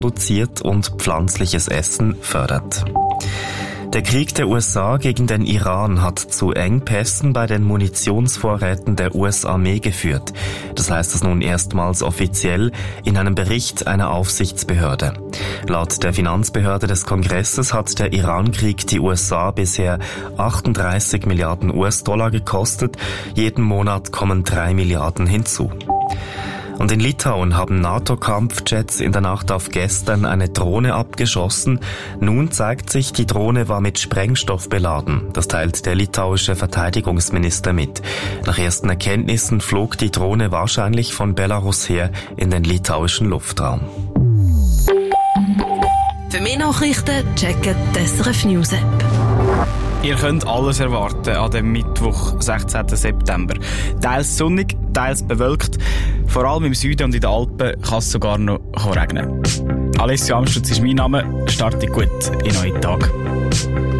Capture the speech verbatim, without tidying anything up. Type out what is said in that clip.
produziert und pflanzliches Essen fördert. Der Krieg der U S A gegen den Iran hat zu Engpässen bei den Munitionsvorräten der U S-Armee geführt. Das heißt es nun erstmals offiziell in einem Bericht einer Aufsichtsbehörde. Laut der Finanzbehörde des Kongresses hat der Iran-Krieg die U S A bisher achtunddreißig Milliarden U S-Dollar gekostet. Jeden Monat kommen drei Milliarden hinzu. Und in Litauen haben NATO-Kampfjets in der Nacht auf gestern eine Drohne abgeschossen. Nun zeigt sich, die Drohne war mit Sprengstoff beladen. Das teilt der litauische Verteidigungsminister mit. Nach ersten Erkenntnissen flog die Drohne wahrscheinlich von Belarus her in den litauischen Luftraum. Für mehr Nachrichten checken die S R F News App. Ihr könnt alles erwarten an dem Mittwoch, sechzehnten September. Teils sonnig, teils bewölkt. Vor allem im Süden und in den Alpen kann es sogar noch regnen. Alessio Amstutz ist mein Name. Startet gut in neuen Tag.